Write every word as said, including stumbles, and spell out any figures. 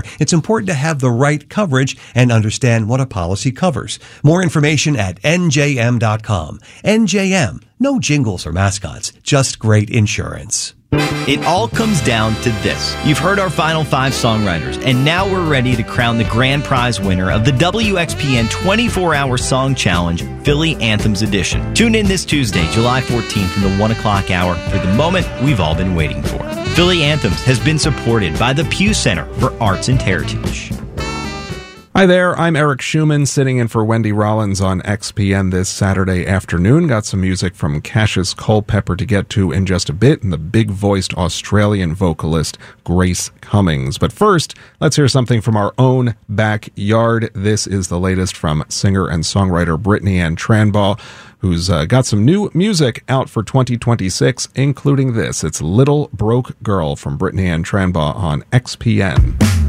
it's important to have the right coverage and understand what a policy covers. More information at N J M dot com. N J M. No jingles or mascots, just great insurance. It all comes down to this. You've heard our final five songwriters, and now we're ready to crown the grand prize winner of the W X P N twenty-four hour Song Challenge, Philly Anthems Edition. Tune in this Tuesday, July fourteenth in the one o'clock hour for the moment we've all been waiting for. Philly Anthems has been supported by the Pew Center for Arts and Heritage. Hi there, I'm Eric Schumann, sitting in for Wendy Rollins on X P N this Saturday afternoon. Got some music from Cassius Culpepper to get to in just a bit, and the big-voiced Australian vocalist Grace Cummings. But first, let's hear something from our own backyard. This is the latest from singer and songwriter Brittany Ann Tranbaugh, who's uh, got some new music out for twenty twenty-six, including this. It's Little Broke Girl from Brittany Ann Tranbaugh on X P N.